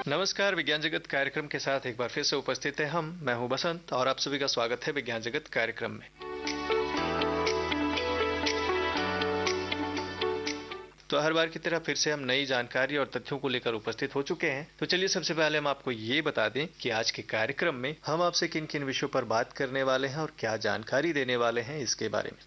नमस्कार। विज्ञान जगत कार्यक्रम के साथ एक बार फिर से उपस्थित है मैं हूं बसंत और आप सभी का स्वागत है विज्ञान जगत कार्यक्रम में। तो हर बार की तरह फिर से हम नई जानकारी और तथ्यों को लेकर उपस्थित हो चुके हैं। तो चलिए सबसे पहले हम आपको ये बता दें कि आज के कार्यक्रम में हम आपसे किन किन विषयों पर बात करने वाले हैं और क्या जानकारी देने वाले हैं इसके बारे में।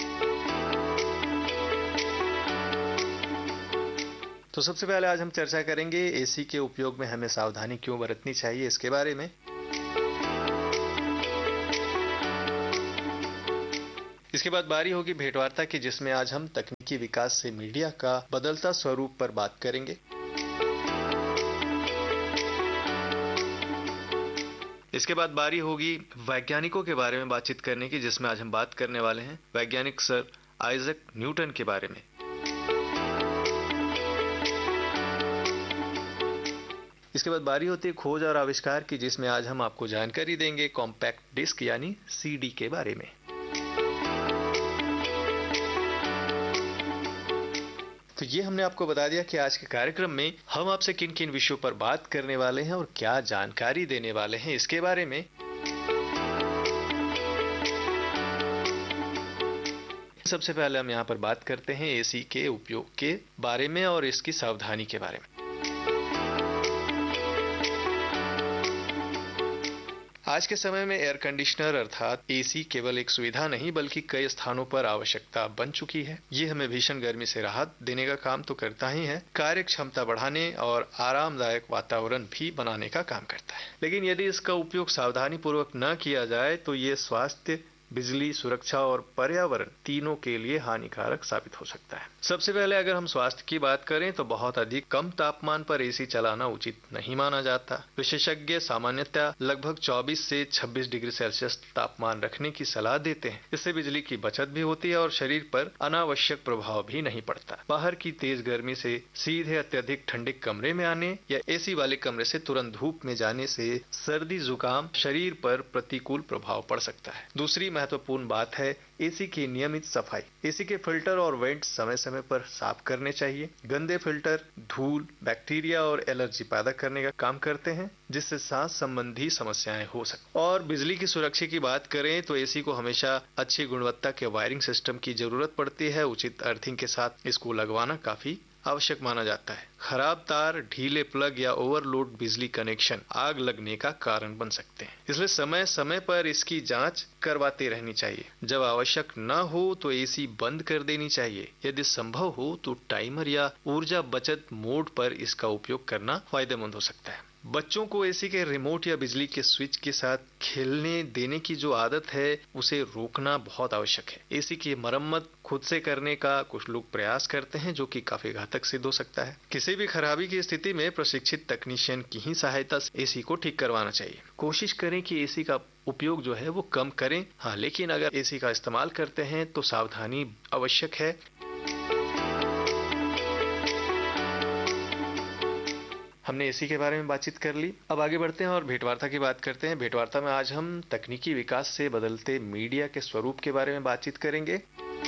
तो सबसे पहले आज हम चर्चा करेंगे एसी के उपयोग में हमें सावधानी क्यों बरतनी चाहिए इसके बारे में। इसके बाद बारी होगी भेंटवार्ता की, जिसमें आज हम तकनीकी विकास से मीडिया का बदलता स्वरूप पर बात करेंगे। इसके बाद बारी होगी वैज्ञानिकों के बारे में बातचीत करने की, जिसमें आज हम बात करने वाले हैं वैज्ञानिक सर आइजैक न्यूटन के बारे में। इसके बाद बारी होती है खोज और आविष्कार की, जिसमें आज हम आपको जानकारी देंगे कॉम्पैक्ट डिस्क यानी सीडी के बारे में। तो ये हमने आपको बता दिया कि आज के कार्यक्रम में हम आपसे किन किन विषयों पर बात करने वाले हैं और क्या जानकारी देने वाले हैं इसके बारे में। सबसे पहले हम यहाँ पर बात करते हैं एसी के उपयोग के बारे में और इसकी सावधानी के बारे में। आज के समय में एयर कंडीशनर अर्थात एसी केवल एक सुविधा नहीं बल्कि कई स्थानों पर आवश्यकता बन चुकी है। ये हमें भीषण गर्मी से राहत देने का काम तो करता ही है, कार्य क्षमता बढ़ाने और आरामदायक वातावरण भी बनाने का काम करता है। लेकिन यदि इसका उपयोग सावधानी पूर्वक न किया जाए तो ये स्वास्थ्य, बिजली, सुरक्षा और पर्यावरण तीनों के लिए हानिकारक साबित हो सकता है। सबसे पहले अगर हम स्वास्थ्य की बात करें तो बहुत अधिक कम तापमान पर एसी चलाना उचित नहीं माना जाता। विशेषज्ञ सामान्यतः लगभग 24 से 26 डिग्री सेल्सियस तापमान रखने की सलाह देते हैं। इससे बिजली की बचत भी होती है और शरीर पर अनावश्यक प्रभाव भी नहीं पड़ता। बाहर की तेज गर्मी से सीधे अत्यधिक ठंडे कमरे में आने या एसी वाले कमरे से तुरंत धूप में जाने से सर्दी, जुकाम, शरीर पर प्रतिकूल प्रभाव पड़ सकता है। दूसरी महत्वपूर्ण बात है एसी की नियमित सफाई। एसी के फिल्टर और वेंट समय समय पर साफ करने चाहिए। गंदे फिल्टर धूल, बैक्टीरिया और एलर्जी पैदा करने का काम करते हैं, जिससे सांस संबंधी समस्याएं हो सकती। और बिजली की सुरक्षा की बात करें तो एसी को हमेशा अच्छी गुणवत्ता के वायरिंग सिस्टम की जरूरत पड़ती है। उचित अर्थिंग के साथ इसको लगवाना काफी आवश्यक माना जाता है। खराब तार, ढीले प्लग या ओवरलोड बिजली कनेक्शन आग लगने का कारण बन सकते हैं। इसलिए समय समय पर इसकी जांच करवाते रहनी चाहिए। जब आवश्यक न हो तो एसी बंद कर देनी चाहिए। यदि संभव हो तो टाइमर या ऊर्जा बचत मोड पर इसका उपयोग करना फायदेमंद हो सकता है। बच्चों को एसी के रिमोट या बिजली के स्विच के साथ खेलने देने की जो आदत है उसे रोकना बहुत आवश्यक है। एसी की मरम्मत खुद से करने का कुछ लोग प्रयास करते हैं, जो कि काफी घातक सिद्ध हो सकता है। किसी भी खराबी की स्थिति में प्रशिक्षित तकनीशियन की ही सहायता से एसी को ठीक करवाना चाहिए। कोशिश करें कि एसी का उपयोग जो है वो कम करें। हाँ, लेकिन अगर एसी का इस्तेमाल करते हैं तो सावधानी आवश्यक है। हमने एसी के बारे में बातचीत कर ली। अब आगे बढ़ते हैं और भेंटवार्ता की बात करते हैं। भेंटवार्ता में आज हम तकनीकी विकास से बदलते मीडिया के स्वरूप के बारे में बातचीत करेंगे।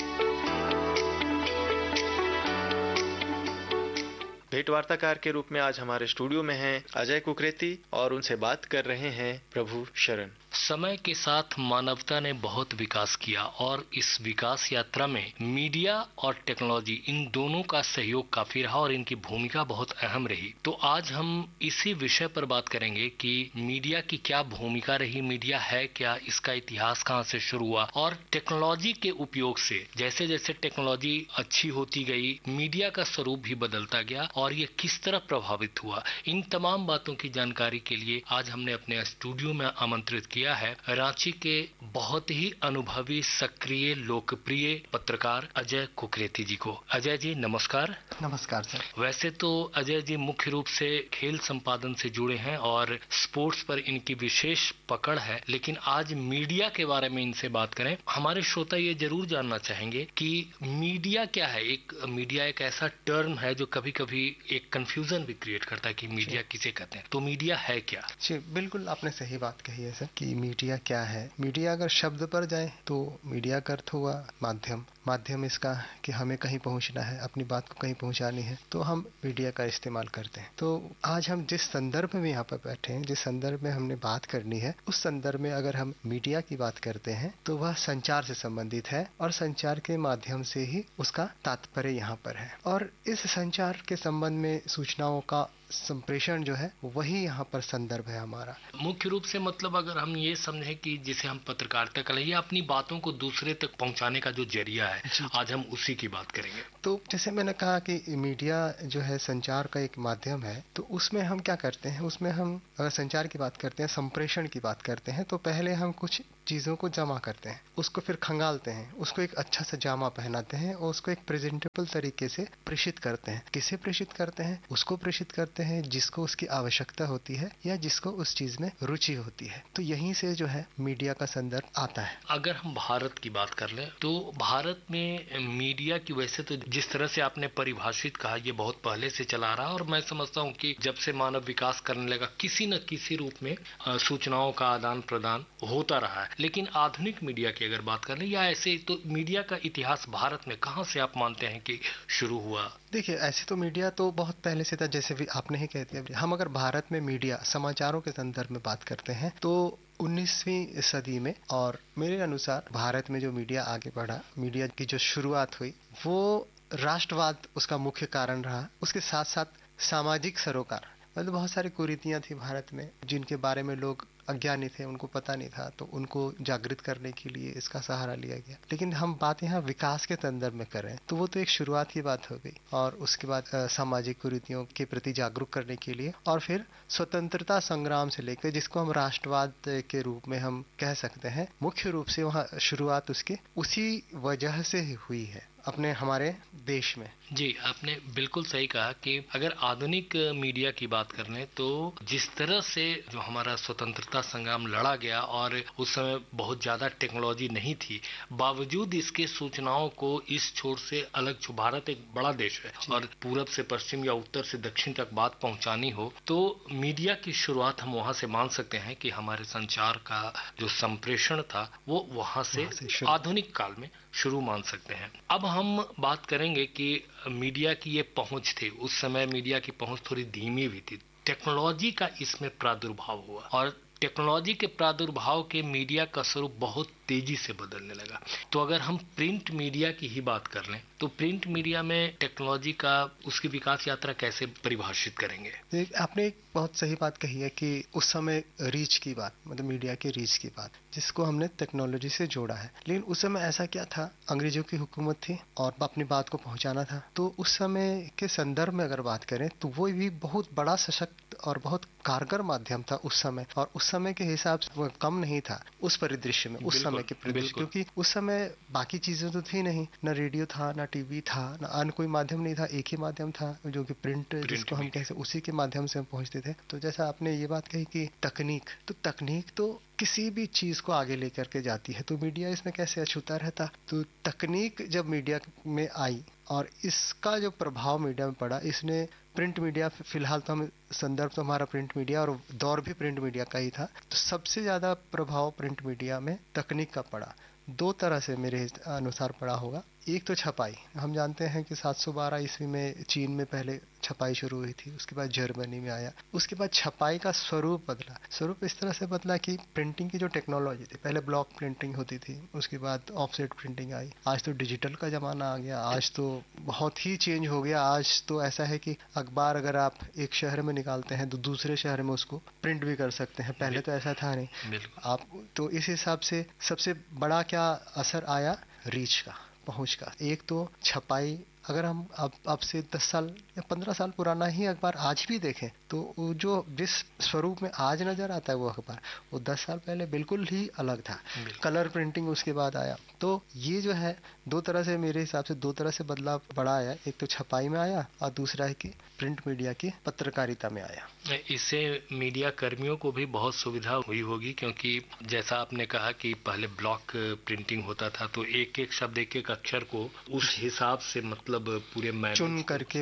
भेंटवार्ताकार के रूप में आज हमारे स्टूडियो में हैं अजय कुकरेती और उनसे बात कर रहे हैं प्रभु शरण। समय के साथ मानवता ने बहुत विकास किया और इस विकास यात्रा में मीडिया और टेक्नोलॉजी इन दोनों का सहयोग काफी रहा और इनकी भूमिका बहुत अहम रही। तो आज हम इसी विषय पर बात करेंगे कि मीडिया की क्या भूमिका रही, मीडिया है क्या, इसका इतिहास कहाँ से शुरू हुआ और टेक्नोलॉजी के उपयोग से जैसे जैसे टेक्नोलॉजी अच्छी होती गई मीडिया का स्वरूप भी बदलता गया और ये किस तरह प्रभावित हुआ। इन तमाम बातों की जानकारी के लिए आज हमने अपने स्टूडियो में आमंत्रित किया है रांची के बहुत ही अनुभवी, सक्रिय, लोकप्रिय पत्रकार अजय कुकरेती जी को। अजय जी नमस्कार। नमस्कार सर। वैसे तो अजय जी मुख्य रूप से खेल संपादन से जुड़े हैं और स्पोर्ट्स पर इनकी विशेष पकड़ है, लेकिन आज मीडिया के बारे में इनसे बात करें। हमारे श्रोता ये जरूर जानना चाहेंगे कि मीडिया क्या है। मीडिया एक ऐसा टर्म है जो कभी कभी एक कंफ्यूजन भी क्रिएट करता है कि मीडिया किसे कहते हैं। तो मीडिया है क्या? जी बिल्कुल, आपने सही बात कही है सर कि कि मीडिया क्या है। मीडिया अगर शब्द पर जाए तो मीडिया का अर्थ हुआ माध्यम। माध्यम इसका कि हमें कहीं पहुंचना है, अपनी बात को कहीं पहुंचानी है, तो हम मीडिया का इस्तेमाल करते हैं। तो आज हम जिस संदर्भ में यहाँ पर बैठे हैं, जिस संदर्भ में हमने बात करनी है, उस संदर्भ में अगर हम मीडिया की बात करते हैं तो वह संचार से संबंधित है और संचार के माध्यम से ही उसका तात्पर्य यहाँ पर है। और इस संचार के संबंध में सूचनाओं का संप्रेषण जो है वही यहाँ पर संदर्भ है हमारा। मुख्य रूप से मतलब अगर हम ये समझें कि जिसे हम पत्रकारिता कहें या अपनी बातों को दूसरे तक पहुंचाने का जो जरिया है, आज हम उसी की बात करेंगे। तो जैसे मैंने कहा कि मीडिया जो है संचार का एक माध्यम है, तो उसमें हम क्या करते हैं, उसमें हम अगर संचार की बात करते हैं, संप्रेषण की बात करते हैं, तो पहले हम कुछ चीजों को जमा करते हैं, उसको फिर खंगालते हैं, उसको एक अच्छा सा जामा पहनाते हैं और उसको एक प्रेजेंटेबल तरीके से प्रेषित करते हैं। किसे प्रेषित करते हैं? उसको प्रेषित करते हैं जिसको उसकी आवश्यकता होती है या जिसको उस चीज में रुचि होती है। तो यहीं से जो है मीडिया का संदर्भ आता है। अगर हम भारत की बात कर लें तो भारत में मीडिया की वैसे तो जिस तरह से आपने परिभाषित कहा, ये बहुत पहले से चला रहा है और मैं समझता हूँ कि जब से मानव विकास करने लगा किसी न किसी रूप में सूचनाओं का आदान प्रदान होता रहा है। लेकिन आधुनिक मीडिया की अगर बात कर लें या ऐसे तो मीडिया का इतिहास भारत में कहां से आप मानते हैं कि शुरू हुआ? देखिए, ऐसे तो मीडिया तो बहुत पहले से था, जैसे भी आपने ही कह दिया। हम अगर भारत में मीडिया समाचारों के संदर्भ में बात करते हैं तो 19वीं सदी में, और मेरे अनुसार भारत में जो मीडिया आगे बढ़ा, मीडिया की जो शुरुआत हुई वो राष्ट्रवाद उसका मुख्य कारण रहा। उसके साथ साथ सामाजिक सरोकार, मतलब बहुत सारी कुरीतियां थी भारत में जिनके बारे में लोग अज्ञानी थे, उनको पता नहीं था, तो उनको जागृत करने के लिए इसका सहारा लिया गया। लेकिन हम बात यहाँ विकास के संदर्भ में कर रहे हैं, तो वो तो एक शुरुआत की बात हो गई। और उसके बाद सामाजिक कुरीतियों के प्रति जागरूक करने के लिए, और फिर स्वतंत्रता संग्राम से लेकर जिसको हम राष्ट्रवाद के रूप में हम कह सकते हैं, मुख्य रूप से वहाँ शुरुआत उसके उसी वजह से हुई है अपने हमारे देश में। जी, आपने बिल्कुल सही कहा कि अगर आधुनिक मीडिया की बात कर लें तो जिस तरह से जो हमारा स्वतंत्रता संग्राम लड़ा गया और उस समय बहुत ज्यादा टेक्नोलॉजी नहीं थी, बावजूद इसके सूचनाओं को इस छोर से अलग, भारत एक बड़ा देश है और पूरब से पश्चिम या उत्तर से दक्षिण तक बात पहुंचानी हो तो मीडिया की शुरुआत हम वहां से मान सकते हैं कि हमारे संचार का जो संप्रेषण था वो वहां से आधुनिक काल में शुरू मान सकते हैं। अब हम बात करेंगे कि मीडिया की ये पहुंच थी, उस समय मीडिया की पहुंच थोड़ी धीमी भी थी। टेक्नोलॉजी का इसमें प्रादुर्भाव हुआ और टेक्नोलॉजी के प्रादुर्भाव के मीडिया का स्वरूप बहुत तेजी से बदलने लगा। तो अगर हम प्रिंट मीडिया की ही बात कर लें तो प्रिंट मीडिया में टेक्नोलॉजी का उसकी विकास यात्रा कैसे परिभाषित करेंगे? आपने एक बहुत सही बात कही है कि उस समय रीच की बात, मतलब मीडिया की रीच की बात, जिसको हमने टेक्नोलॉजी से जोड़ा है। लेकिन उस समय ऐसा क्या था, अंग्रेजों की हुकूमत थी और अपनी बात को पहुंचाना था। तो उस समय के संदर्भ में अगर बात करें तो वो भी बहुत बड़ा सशक्त और बहुत कारगर माध्यम था उस समय, और उस समय के हिसाब से वो कम नहीं था उस परिदृश्य में, उस समय के परिदृश्य, क्योंकि उस समय बाकी चीजें तो थी नहीं, न रेडियो था, न टीवी था, न अन्य कोई माध्यम नहीं था, एक ही माध्यम था जो कि प्रिंट जिसको हम कहते हैं, उसी के माध्यम से हम पहुंचते थे। तो जैसा आपने ये बात कही कि तकनीक तो किसी भी चीज को आगे लेकर के जाती है, तो मीडिया इसमें कैसे अछूता रहता। तो तकनीक जब मीडिया में आई और इसका जो प्रभाव मीडिया में पड़ा, इसने प्रिंट मीडिया, फिलहाल तो हम संदर्भ तो हमारा प्रिंट मीडिया और दौर भी प्रिंट मीडिया का ही था, तो सबसे ज्यादा प्रभाव प्रिंट मीडिया में तकनीक का पड़ा। दो तरह से मेरे अनुसार पड़ा होगा। एक तो छपाई, हम जानते हैं कि 712 ईस्वी में चीन में पहले छपाई शुरू हुई थी, उसके बाद जर्मनी में आया, उसके बाद छपाई का स्वरूप बदला। स्वरूप इस तरह से बदला कि प्रिंटिंग की जो टेक्नोलॉजी थी, पहले ब्लॉक प्रिंटिंग होती थी, उसके बाद ऑफसेट प्रिंटिंग आई, आज तो डिजिटल का जमाना आ गया, आज तो बहुत ही चेंज हो गया। आज तो ऐसा है कि अखबार अगर आप एक शहर में निकालते हैं तो दूसरे शहर में उसको प्रिंट भी कर सकते हैं, पहले तो ऐसा था नहीं। आप तो इस हिसाब से सबसे बड़ा क्या असर आया, रीच का, पहुंच का। एक तो छपाई, अगर हम अब से 10 साल या 15 साल पुराना ही अखबार आज भी देखें तो जो जिस स्वरूप में आज नजर आता है वो अखबार, वो 10 साल पहले बिल्कुल ही अलग था। कलर प्रिंटिंग उसके बाद आया। तो ये जो है दो तरह से, मेरे हिसाब से दो तरह से बदलाव बड़ा आया। एक तो छपाई में आया और दूसरा है कि प्रिंट मीडिया की पत्रकारिता में आया। इससे मीडिया कर्मियों को भी बहुत सुविधा हुई होगी, क्योंकि जैसा आपने कहा कि पहले ब्लॉक प्रिंटिंग होता था तो एक एक शब्द, एक एक अक्षर को उस हिसाब से मतलब पूरे चुन करके बना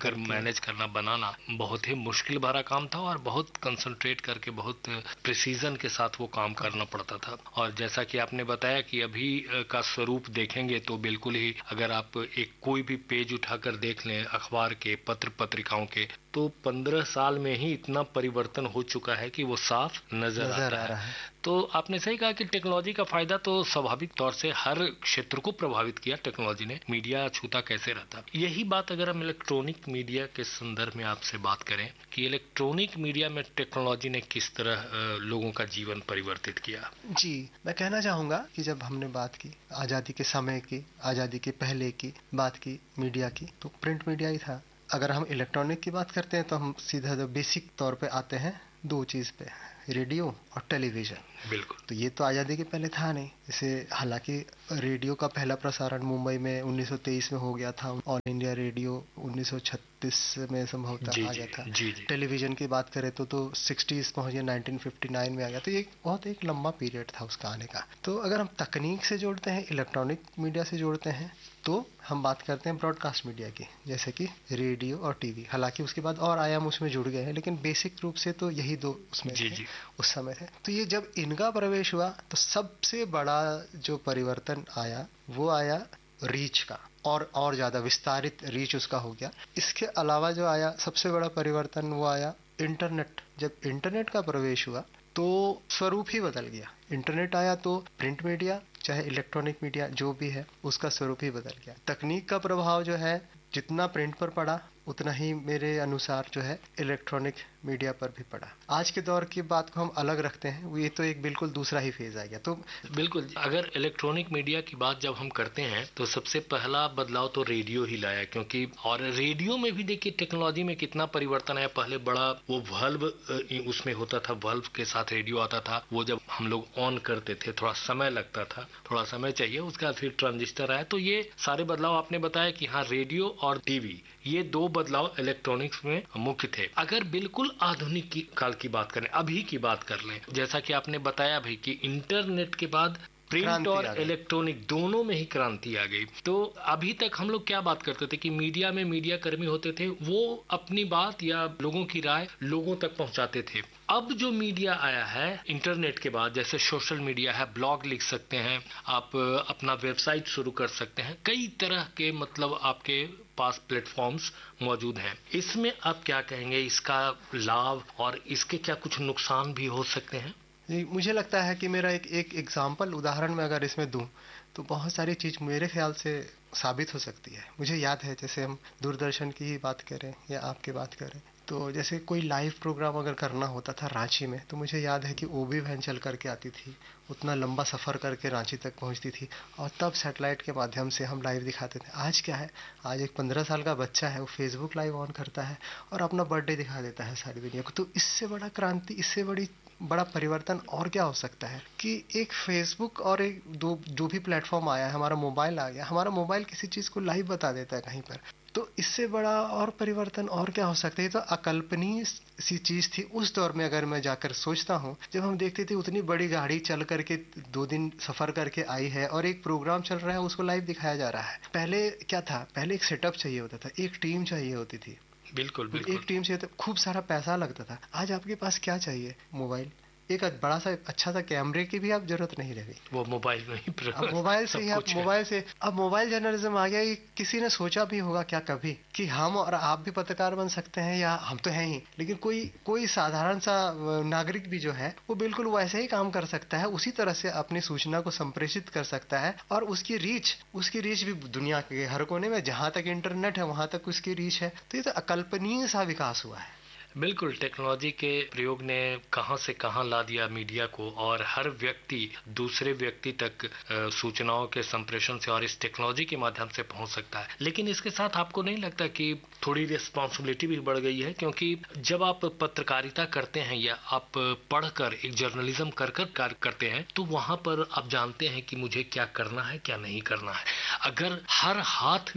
मिलकर मैनेज करना, बनाना बहुत ही मुश्किल भरा काम था और बहुत कंसंट्रेट करके बहुत प्रिसीजन के साथ वो काम करना पड़ता था। और जैसा कि आपने बताया कि अभी का स्वरूप देखेंगे तो बिल्कुल ही, अगर आप एक कोई भी पेज उठाकर देख लें अखबार के, पत्र पत्रिकाओं के, तो 15 साल में ही इतना परिवर्तन हो चुका है कि वो साफ नजर आता है। तो आपने सही कहा कि टेक्नोलॉजी का फायदा तो स्वाभाविक तौर से हर क्षेत्र को प्रभावित किया टेक्नोलॉजी ने, मीडिया छूता कैसे रहता। यही बात अगर हम इलेक्ट्रॉनिक मीडिया के संदर्भ में आपसे बात करें कि इलेक्ट्रॉनिक मीडिया में टेक्नोलॉजी ने किस तरह लोगों का जीवन परिवर्तित किया। जी, मैं कहना चाहूंगा कि जब हमने बात की आजादी के समय की, आजादी के पहले की बात की मीडिया की, तो प्रिंट मीडिया ही था। अगर हम इलेक्ट्रॉनिक की बात करते हैं तो हम सीधा बेसिक तौर पे आते हैं दो चीज पे, रेडियो और टेलीविजन। बिल्कुल। तो ये तो आजादी के पहले था नहीं। जैसे हालांकि रेडियो का पहला प्रसारण मुंबई में 1923 में हो गया था, ऑल इंडिया रेडियो 1936 में संभवतः आ गया था। टेलीविजन की बात करें तो 60s पहुंच गया, 1959 में आ गया। तो ये बहुत एक लंबा पीरियड था उसका आने का। तो अगर हम तकनीक से जोड़ते हैं, इलेक्ट्रॉनिक मीडिया से जोड़ते हैं, तो हम बात करते हैं ब्रॉडकास्ट मीडिया की, जैसे कि रेडियो और टीवी। हालांकि उसके बाद और आयाम उसमें जुड़ गए हैं, लेकिन बेसिक रूप से तो यही दो उसमें थे, उस समय थे। तो ये जब इनका प्रवेश हुआ तो सबसे बड़ा जो परिवर्तन आया वो आया रीच का, और ज्यादा विस्तारित रीच उसका हो गया। इसके अलावा जो आया सबसे बड़ा परिवर्तन वो आया इंटरनेट। जब इंटरनेट का प्रवेश हुआ तो स्वरूप ही बदल गया। इंटरनेट आया तो प्रिंट मीडिया चाहे इलेक्ट्रॉनिक मीडिया जो भी है उसका स्वरूप ही बदल गया। तकनीक का प्रभाव जो है जितना प्रिंट पर पड़ा उतना ही मेरे अनुसार जो है इलेक्ट्रॉनिक मीडिया पर भी पड़ा। आज के दौर की बात को हम अलग रखते हैं, ये तो एक बिल्कुल दूसरा ही फेज आ गया। तो बिल्कुल, अगर इलेक्ट्रॉनिक मीडिया की बात जब हम करते हैं तो सबसे पहला बदलाव तो रेडियो ही लाया, क्योंकि और रेडियो में भी देखिए टेक्नोलॉजी में कितना परिवर्तन आया। पहले बड़ा वो वल्व उसमें होता था, वल्व के साथ रेडियो आता था, वो जब हम लोग ऑन करते थे थोड़ा समय लगता था, थोड़ा समय चाहिए, उसके बाद फिर ट्रांजिस्टर आया। तो ये सारे बदलाव आपने बताया कि हाँ, रेडियो और टीवी ये दो बदलाव इलेक्ट्रॉनिक्स में मुख्य थे। अगर बिल्कुल आधुनिक काल की बात करें, अभी की बात कर लें, जैसा कि आपने बताया भाई कि इंटरनेट के बाद प्रिंट और इलेक्ट्रॉनिक दोनों में ही क्रांति आ गई। तो अभी तक हम लोग क्या बात करते थे कि मीडिया में मीडिया कर्मी होते थे, वो अपनी बात या लोगों की राय लोगों तक पहुंचाते थे। अब जो मीडिया आया है इंटरनेट के बाद, जैसे सोशल मीडिया है, ब्लॉग लिख सकते हैं आप, अपना वेबसाइट शुरू कर सकते हैं, कई तरह के मतलब आपके पास प्लेटफॉर्म्स मौजूद हैं। इसमें आप क्या कहेंगे, इसका लाभ और इसके क्या कुछ नुकसान भी हो सकते हैं? मुझे लगता है कि मेरा एक एग्जाम्पल उदाहरण में अगर इसमें दूं तो बहुत सारी चीज मेरे ख्याल से साबित हो सकती है। मुझे याद है, जैसे हम दूरदर्शन की ही बात करें या आपकी बात करें, तो जैसे कोई लाइव प्रोग्राम अगर करना होता था रांची में, तो मुझे याद है कि ओबी वैन चल करके आती थी, उतना लंबा सफर करके रांची तक पहुंचती थी, और तब सैटेलाइट के माध्यम से हम लाइव दिखाते थे। आज क्या है, आज एक 15 साल का बच्चा है, वो फेसबुक लाइव ऑन करता है और अपना बर्थडे दिखा देता है सारी दुनिया को। तो इससे बड़ा क्रांति, इससे बड़ा परिवर्तन और क्या हो सकता है कि एक फेसबुक और एक जो भी प्लेटफॉर्म आया है, हमारा मोबाइल आ गया, हमारा मोबाइल किसी चीज को लाइव बता देता है कहीं पर। तो इससे बड़ा और परिवर्तन और क्या हो सकता है। तो अकल्पनीय सी चीज थी उस दौर में। अगर मैं जाकर सोचता हूँ, जब हम देखते थे उतनी बड़ी गाड़ी चल करके 2 दिन सफर करके आई है और एक प्रोग्राम चल रहा है, उसको लाइव दिखाया जा रहा है। पहले क्या था, पहले एक सेटअप चाहिए होता था, एक टीम चाहिए होती थी। बिल्कुल। एक टीम चाहिए, खूब सारा पैसा लगता था। आज आपके पास क्या चाहिए, मोबाइल, एक बड़ा सा अच्छा सा कैमरे की भी आप जरूरत नहीं रही, वो मोबाइल में ही मोबाइल से ही आप अब मोबाइल जर्नलिज्म आ गया। किसी ने सोचा भी होगा क्या कभी कि हम और आप भी पत्रकार बन सकते हैं, या हम तो हैं ही, लेकिन कोई साधारण सा नागरिक भी जो है वो बिल्कुल वैसे ही काम कर सकता है, उसी तरह से अपनी सूचना को संप्रेषित कर सकता है, और उसकी रीच भी दुनिया के हर कोने में, जहां तक इंटरनेट है वहां तक उसकी रीच है। तो ये तो अकल्पनीय सा विकास हुआ है। बिल्कुल, टेक्नोलॉजी के प्रयोग ने कहां से कहां ला दिया मीडिया को, और हर व्यक्ति दूसरे व्यक्ति तक सूचनाओं के संप्रेषण से और इस टेक्नोलॉजी के माध्यम से पहुंच सकता है। लेकिन इसके साथ आपको नहीं लगता कि थोड़ी रिस्पॉन्सिबिलिटी भी बढ़ गई है? क्योंकि जब आप पत्रकारिता करते हैं या आप पढ़कर एक जर्नलिज्म कार्य करते हैं, तो वहां पर आप जानते हैं कि मुझे क्या करना है क्या नहीं करना है। अगर हर हाथ में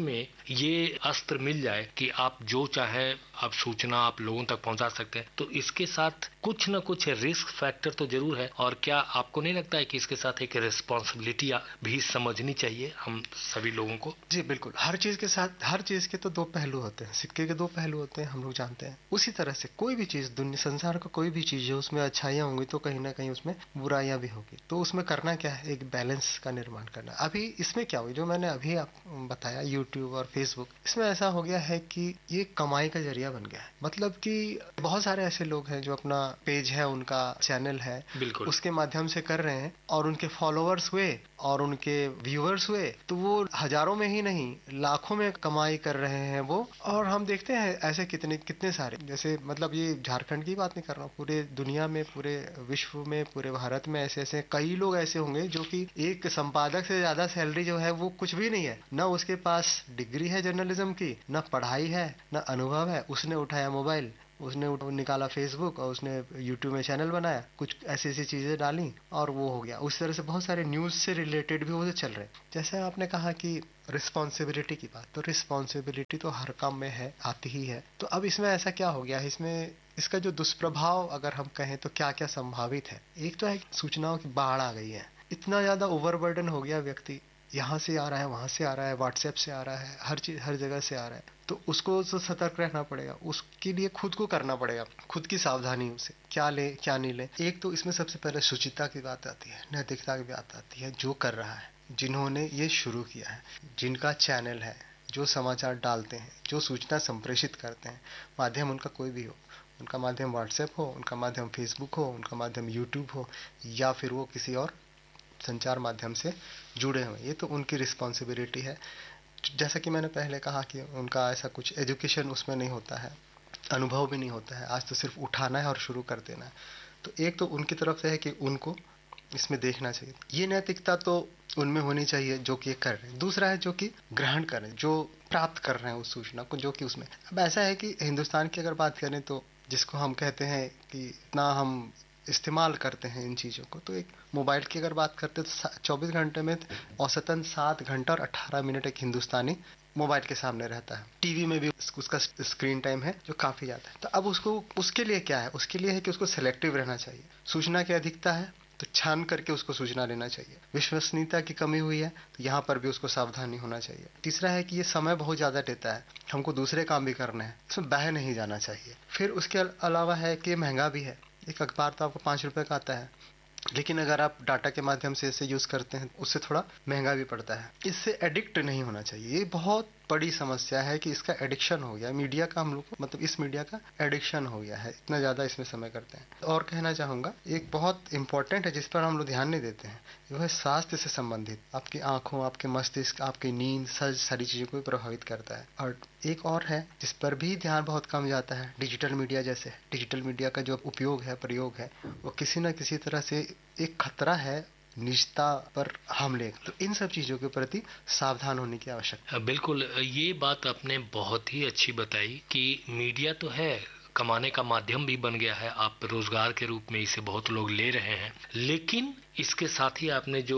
ये अस्त्र मिल जाए कि आप जो चाहे आप सूचना आप लोगों तक पहुंचा सकते हैं, तो इसके साथ कुछ न कुछ रिस्क फैक्टर तो जरूर है। और क्या आपको नहीं लगता है कि इसके साथ एक रिस्पॉन्सिबिलिटी भी समझनी चाहिए हम सभी लोगों को? जी बिल्कुल, हर चीज के साथ, हर चीज के तो दो पहलू होते हैं, सिक्के के दो पहलू होते हैं, हम लोग जानते हैं। उसी तरह से कोई भी चीज, दुनिया संसार का कोई भी चीज है, उसमें अच्छाइयाँ होंगी तो कहीं ना कहीं उसमें बुराइयां भी होगी। तो उसमें करना क्या है, एक बैलेंस का निर्माण करना। अभी इसमें क्या हुआ, जो मैंने अभी आप बताया यूट्यूब और फेसबुक, इसमें ऐसा हो गया है कि ये कमाई का जरिया बन गया है। मतलब कि बहुत सारे ऐसे लोग हैं जो अपना पेज है, उनका चैनल है, बिल्कुल, उसके माध्यम से कर रहे हैं और उनके फॉलोअर्स हुए और उनके व्यूअर्स हुए तो वो हजारों में ही नहीं लाखों में कमाई कर रहे हैं वो। और हम देखते हैं ऐसे कितने सारे, जैसे मतलब ये झारखंड की बात नहीं कर रहा हूँ, पूरे दुनिया में, पूरे विश्व में, पूरे भारत में ऐसे ऐसे कई लोग ऐसे होंगे जो कि एक संपादक से ज्यादा सैलरी जो है वो कुछ भी नहीं है, ना उसके पास डिग्री है जर्नलिज्म की, ना पढ़ाई है, ना अनुभव है। उसने उठाया मोबाइल, उसने निकाला फेसबुक और उसने यूट्यूब में चैनल बनाया, कुछ ऐसी ऐसी चीजें डाली और वो हो गया। उस तरह से बहुत सारे न्यूज से रिलेटेड भी वो चल रहे हैं। जैसे आपने कहा कि रिस्पॉन्सिबिलिटी की बात, तो रिस्पॉन्सिबिलिटी तो हर काम में है, आती ही है। तो अब इसमें ऐसा क्या हो गया है, इसमें इसका जो दुष्प्रभाव अगर हम कहें तो क्या क्या संभावित है। एक तो है कि सूचनाओं की बाढ़ आ गई है, इतना ज्यादा ओवरबर्डन हो गया, व्यक्ति यहाँ से आ रहा है, वहां से आ रहा है, व्हाट्सएप से आ रहा है, हर चीज हर जगह से आ रहा है। तो उसको तो सतर्क रहना पड़ेगा, उसके लिए खुद को करना पड़ेगा, खुद की सावधानी उसे क्या ले क्या नहीं ले। एक तो इसमें सबसे पहले शुचिता की बात आती है, नैतिकता की बात आती है। जो कर रहा है, जिन्होंने ये शुरू किया है, जिनका चैनल है, जो समाचार डालते हैं, जो सूचना संप्रेषित करते हैं, माध्यम उनका कोई भी हो, उनका माध्यम व्हाट्सएप हो, उनका माध्यम फेसबुक हो, उनका माध्यम यूट्यूब हो, या फिर वो किसी और संचार माध्यम से जुड़े हुए, ये तो उनकी रिस्पॉन्सिबिलिटी है। जैसा कि मैंने पहले कहा कि उनका ऐसा कुछ एजुकेशन उसमें नहीं होता है, अनुभव भी नहीं होता है, आज तो सिर्फ उठाना है और शुरू कर देना है। तो एक तो उनकी तरफ से है कि उनको इसमें देखना चाहिए, ये नैतिकता तो उनमें होनी चाहिए जो कि कर रहे हैं। दूसरा है जो कि ग्रहण कर रहे हैं, जो प्राप्त कर रहे हैं उस सूचना को, जो कि उसमें। अब ऐसा है कि हिंदुस्तान की अगर बात करें तो जिसको हम कहते हैं कि इतना हम इस्तेमाल करते हैं इन चीज़ों को, तो एक मोबाइल की अगर बात करते हैं तो 24 घंटे में औसतन 7 घंटा और 18 मिनट एक हिंदुस्तानी मोबाइल के सामने रहता है। टीवी में भी उसका स्क्रीन टाइम है जो काफ़ी ज़्यादा है। तो अब उसको, उसके लिए क्या है, उसके लिए है कि उसको सेलेक्टिव रहना चाहिए। सूचना की अधिकता है तो छान करके उसको सूचना लेना चाहिए। विश्वसनीयता की कमी हुई है तो यहाँ पर भी उसको सावधानी होना चाहिए। तीसरा है कि ये समय बहुत ज़्यादा लेता है, हमको दूसरे काम भी करने हैं, इसमें बह नहीं जाना चाहिए। फिर उसके अलावा है कि महंगा भी है। एक अखबार तो आपको 5 रुपए का आता है, लेकिन अगर आप डाटा के माध्यम से इसे यूज करते हैं उससे थोड़ा महंगा भी पड़ता है। इससे एडिक्ट नहीं होना चाहिए। ये बहुत बड़ी समस्या है कि इसका एडिक्शन हो गया मीडिया का, हम लोग को मतलब इस मीडिया का एडिक्शन हो गया है, इतना ज्यादा इसमें समय करते हैं। और कहना चाहूंगा एक बहुत इंपॉर्टेंट है जिस पर हम लोग ध्यान नहीं देते हैं, वो है स्वास्थ्य से संबंधित। आपकी आंखों, आपके मस्तिष्क, आपकी नींद, सारी चीजों को प्रभावित करता है। और एक और है जिस पर भी ध्यान बहुत कम जाता है, डिजिटल मीडिया। जैसे डिजिटल मीडिया का जो उपयोग है, प्रयोग है, वो किसी न किसी तरह से एक खतरा है निजता पर हमले। तो इन सब चीजों के प्रति सावधान होने की आवश्यकता है। बिल्कुल, ये बात आपने बहुत ही अच्छी बताई कि मीडिया तो है, कमाने का माध्यम भी बन गया है, आप रोजगार के रूप में इसे बहुत लोग ले रहे हैं, लेकिन इसके साथ ही आपने जो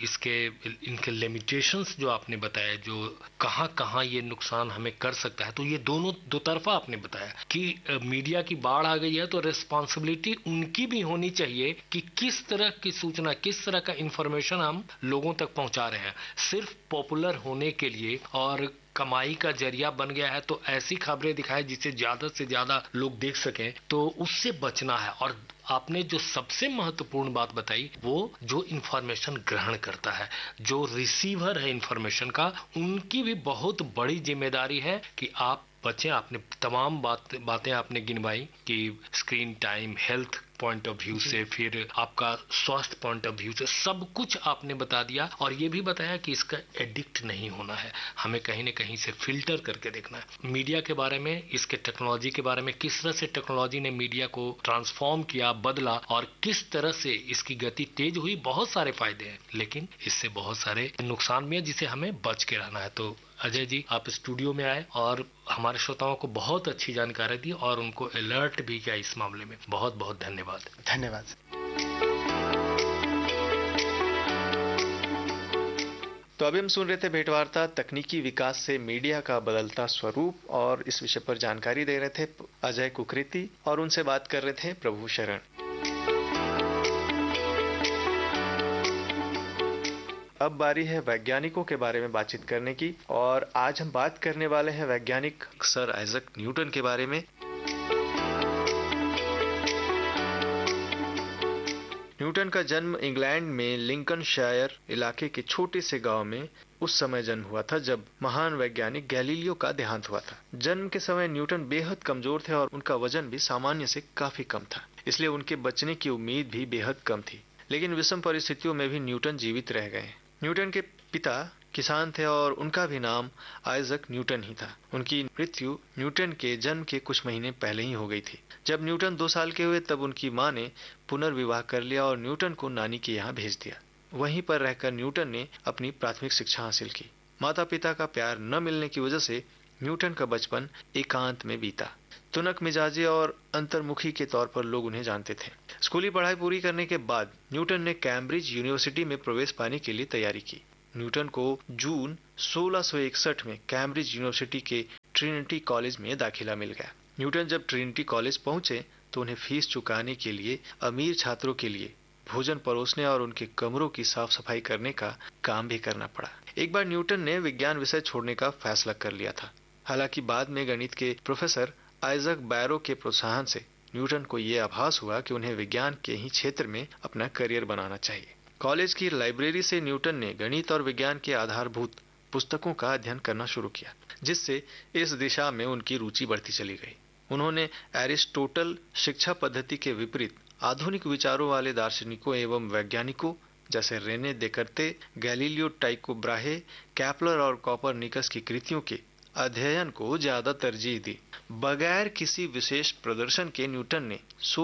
इनके लिमिटेशंस जो आपने बताया, जो कहां ये नुकसान हमें कर सकता है, तो ये दोनों दो तरफा आपने बताया कि मीडिया की बाढ़ आ गई है तो रिस्पॉन्सिबिलिटी उनकी भी होनी चाहिए कि किस तरह की सूचना, किस तरह का इंफॉर्मेशन हम लोगों तक पहुंचा रहे हैं। सिर्फ पॉपुलर होने के लिए और कमाई का जरिया बन गया है तो ऐसी खबरें दिखाएं जिसे ज्यादा से ज्यादा लोग देख सकें, तो उससे बचना है। और आपने जो सबसे महत्वपूर्ण बात बताई, वो जो इंफॉर्मेशन ग्रहण करता है, जो रिसीवर है इंफॉर्मेशन का, उनकी भी बहुत बड़ी जिम्मेदारी है कि आप बचें। आपने तमाम बातें आपने गिनवाई कि screen time, health point of view से, फिर आपका स्वास्थ्य पॉइंट ऑफ व्यू से, सब कुछ आपने बता दिया। और ये भी बताया कि इसका एडिक्ट नहीं होना है, हमें कहीं न कहीं से फिल्टर करके देखना है। मीडिया के बारे में, इसके टेक्नोलॉजी के बारे में, किस तरह से टेक्नोलॉजी ने मीडिया को ट्रांसफॉर्म किया, बदला, और किस तरह से इसकी गति तेज हुई। बहुत सारे फायदे हैं, लेकिन इससे बहुत सारे नुकसान भी है जिसे हमें बच के रहना है। तो अजय जी, आप स्टूडियो में आए और हमारे श्रोताओं को बहुत अच्छी जानकारी दी और उनको अलर्ट भी किया इस मामले में। बहुत बहुत धन्यवाद। धन्यवाद। तो अभी हम सुन रहे थे भेंटवार्ता तकनीकी विकास से मीडिया का बदलता स्वरूप, और इस विषय पर जानकारी दे रहे थे अजय कुकरेती और उनसे बात कर रहे थे प्रभु शरण। अब बारी है वैज्ञानिकों के बारे में बातचीत करने की, और आज हम बात करने वाले हैं वैज्ञानिक सर आइजक न्यूटन के बारे में। न्यूटन का जन्म इंग्लैंड में लिंकनशायर इलाके के छोटे से गांव में उस समय जन्म हुआ था जब महान वैज्ञानिक गैलीलियो का देहांत हुआ था। जन्म के समय न्यूटन बेहद कमजोर थे और उनका वजन भी सामान्य से काफी कम था, इसलिए उनके बचने की उम्मीद भी बेहद कम थी। लेकिन विषम परिस्थितियों में भी न्यूटन जीवित रह गए। न्यूटन के पिता किसान थे और उनका भी नाम आइजक न्यूटन ही था। उनकी मृत्यु न्यूटन के जन्म के कुछ महीने पहले ही हो गई थी। जब न्यूटन 2 साल के हुए तब उनकी मां ने पुनर्विवाह कर लिया और न्यूटन को नानी के यहाँ भेज दिया। वहीं पर रहकर न्यूटन ने अपनी प्राथमिक शिक्षा हासिल की। माता पिता का प्यार न मिलने की वजह से न्यूटन का बचपन एकांत में बीता। तुनक मिजाजी और अंतर्मुखी के तौर पर लोग उन्हें जानते थे। स्कूली पढ़ाई पूरी करने के बाद न्यूटन ने कैम्ब्रिज यूनिवर्सिटी में प्रवेश पाने के लिए तैयारी की। न्यूटन को जून 1661 में कैम्ब्रिज यूनिवर्सिटी के ट्रिनिटी कॉलेज में दाखिला मिल गया। न्यूटन जब ट्रिनिटी कॉलेज पहुंचे तो उन्हें फीस चुकाने के लिए अमीर छात्रों के लिए भोजन परोसने और उनके कमरों की साफ सफाई करने का काम भी करना पड़ा। एक बार न्यूटन ने विज्ञान विषय छोड़ने का फैसला कर लिया था। हालांकि बाद में गणित के प्रोफेसर आइजक बैरो के प्रोत्साहन से न्यूटन को यह आभास हुआ कि उन्हें विज्ञान के ही क्षेत्र में अपना करियर बनाना चाहिए। कॉलेज की लाइब्रेरी से न्यूटन ने गणित और विज्ञान के आधारभूत पुस्तकों का अध्ययन करना शुरू किया, जिससे इस दिशा में उनकी रुचि बढ़ती चली गई। उन्होंने एरिस्टोटल शिक्षा पद्धति के विपरीत आधुनिक विचारों वाले दार्शनिकों एवं वैज्ञानिकों जैसे रेने देकर्ते, गैलीलियो, टाइको ब्राहे, कैप्लर और कॉपरनिकस की कृतियों के अध्ययन को ज्यादा तरजीह दी। बगैर किसी विशेष प्रदर्शन के न्यूटन ने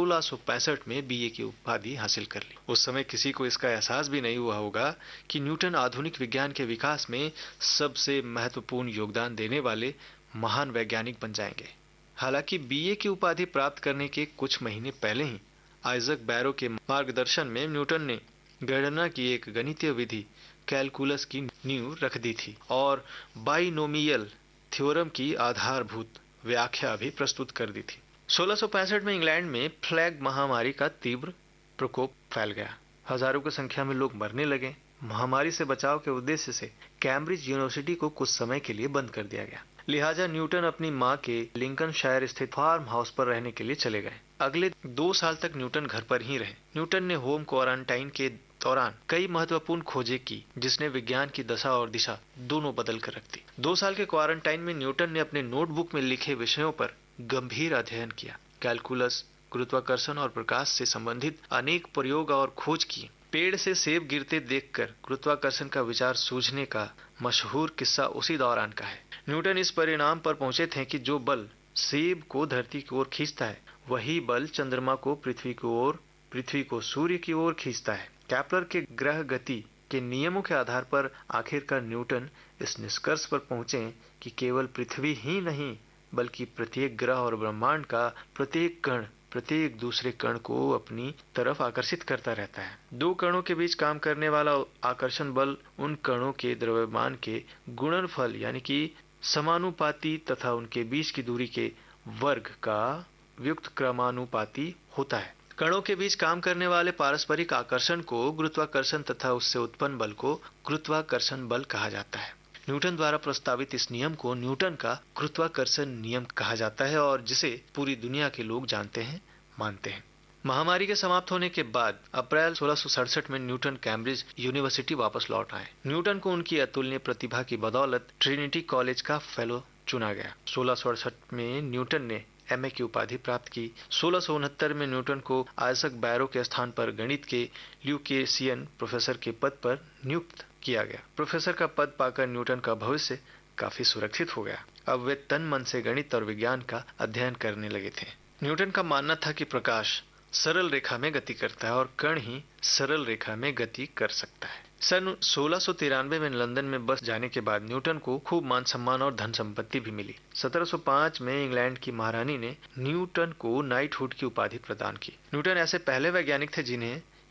1665 में बीए की उपाधि हासिल कर ली। उस समय किसी को इसका एहसास भी नहीं हुआ होगा कि न्यूटन आधुनिक विज्ञान के विकास में सबसे महत्वपूर्ण योगदान देने वाले महान वैज्ञानिक बन जाएंगे। हालांकि बीए की उपाधि प्राप्त करने के कुछ महीने पहले ही आइजक बैरो के मार्गदर्शन में न्यूटन ने गणना की एक गणितीय विधि कैलकुलस की नींव रख दी थी और बाइनोमियल थ्योरम की आधारभूत व्याख्या भी प्रस्तुत कर दी थी। 1665 में इंग्लैंड में प्लेग महामारी का तीव्र प्रकोप फैल गया। हजारों की संख्या में लोग मरने लगे। महामारी से बचाव के उद्देश्य से कैम्ब्रिज यूनिवर्सिटी को कुछ समय के लिए बंद कर दिया गया। लिहाजा न्यूटन अपनी मां के लिंकनशायर स्थित फार्म हाउस पर रहने के लिए चले गए। अगले 2 साल तक न्यूटन घर पर ही रहे। न्यूटन ने होम क्वारंटाइन के दौरान कई महत्वपूर्ण खोजें की, जिसने विज्ञान की दशा और दिशा दोनों बदल कर रख दी। 2 साल के क्वारंटाइन में न्यूटन ने अपने नोटबुक में लिखे विषयों पर गंभीर अध्ययन किया। कैलकुलस, गुरुत्वाकर्षण और प्रकाश से संबंधित अनेक प्रयोग और खोज किए। पेड़ से सेब गिरते देखकर गुरुत्वाकर्षण का विचार सूझने का मशहूर किस्सा उसी दौरान का है। न्यूटन इस परिणाम पर पहुंचे थे कि जो बल सेब को धरती की ओर खींचता है, वही बल चंद्रमा को पृथ्वी की ओर, पृथ्वी को सूर्य की ओर खींचता है। कैप्लर के ग्रह गति के नियमों के आधार पर आखिरकार न्यूटन इस निष्कर्ष पर पहुंचे कि केवल पृथ्वी ही नहीं बल्कि प्रत्येक ग्रह और ब्रह्मांड का प्रत्येक कण प्रत्येक दूसरे कण को अपनी तरफ आकर्षित करता रहता है। 2 कणों के बीच काम करने वाला आकर्षण बल उन कणों के द्रव्यमान के गुणनफल यानी कि समानुपाती तथा उनके बीच की दूरी के वर्ग का व्युक्त क्रमानुपाती होता है। कणों के बीच काम करने वाले पारस्परिक आकर्षण को गुरुत्वाकर्षण तथा उससे उत्पन्न बल को गुरुत्वाकर्षण बल कहा जाता है। न्यूटन द्वारा प्रस्तावित इस नियम को न्यूटन का गुरुत्वाकर्षण नियम कहा जाता है और जिसे पूरी दुनिया के लोग जानते हैं, मानते हैं। महामारी के समाप्त होने के बाद अप्रैल 1667 में न्यूटन कैम्ब्रिज यूनिवर्सिटी वापस लौट आए। न्यूटन को उनकी अतुलनीय प्रतिभा की बदौलत ट्रिनिटी कॉलेज का फेलो चुना गया। 1668 में न्यूटन ने एमए की उपाधि प्राप्त की। 1669 में न्यूटन को आइजक बैरो के स्थान पर गणित के ल्यूकेशियन प्रोफेसर के पद पर नियुक्त किया गया। प्रोफेसर का पद पाकर न्यूटन का भविष्य काफी सुरक्षित हो गया। अब वे तन मन से गणित और विज्ञान का अध्ययन करने लगे थे। न्यूटन का मानना था कि प्रकाश सरल रेखा में गति करता है और कण ही सरल रेखा में गति कर सकता है। सन 1693 में लंदन में बस जाने के बाद न्यूटन को खूब मान सम्मान और धन संपत्ति भी मिली। 1705 में इंग्लैंड की महारानी ने न्यूटन को नाइटहुड की उपाधि प्रदान की। न्यूटन ऐसे पहले वैज्ञानिक थे जिन्हें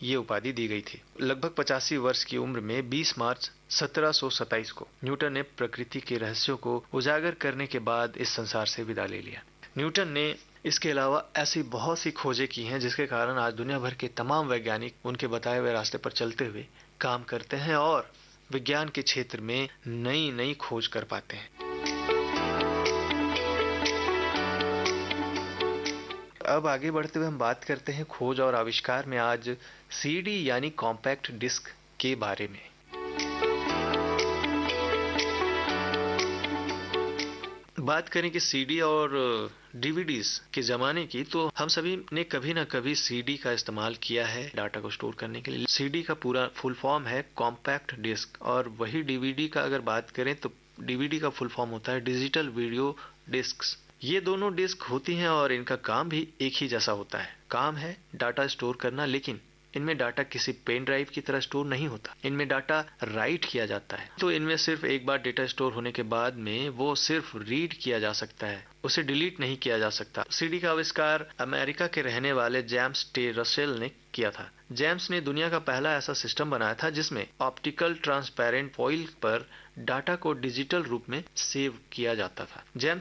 ये उपाधि दी गई थी। लगभग 85 वर्ष की उम्र में 20 मार्च 1727 को न्यूटन ने प्रकृति के रहस्यों को उजागर करने के बाद इस संसार से विदा ले लिया। न्यूटन ने इसके अलावा ऐसी बहुत सी खोजें की हैं जिसके कारण आज दुनिया भर के तमाम वैज्ञानिक उनके बताए हुए रास्ते पर चलते हुए काम करते हैं और विज्ञान के क्षेत्र में नई नई खोज कर पाते हैं। अब आगे बढ़ते हुए हम बात करते हैं खोज और आविष्कार में आज सीडी यानी कॉम्पैक्ट डिस्क के बारे में। बात करें कि सीडी और डीवीडीज के जमाने की, तो हम सभी ने कभी ना कभी सीडी का इस्तेमाल किया है डाटा को स्टोर करने के लिए। सीडी का पूरा फुल फॉर्म है कॉम्पैक्ट डिस्क, और वही डीवीडी का अगर बात करें तो डीवीडी का फुल फॉर्म होता है डिजिटल वीडियो डिस्क्स। ये दोनों डिस्क होती हैं और इनका काम भी एक ही जैसा होता है। काम है डाटा स्टोर करना, लेकिन इनमें डाटा किसी पेन ड्राइव की तरह स्टोर नहीं होता। इनमें डाटा राइट किया जाता है, तो इनमें सिर्फ एक बार डेटा स्टोर होने के बाद में वो सिर्फ रीड किया जा सकता है, उसे डिलीट नहीं किया जा सकता। सीडी का आविष्कार अमेरिका के रहने वाले जेम्स टे रसेल ने किया था। जेम्स ने दुनिया का पहला ऐसा सिस्टम बनाया था जिसमें ऑप्टिकल ट्रांसपेरेंट फॉइल पर डाटा को डिजिटल रूप में सेव किया जाता था। जेम्स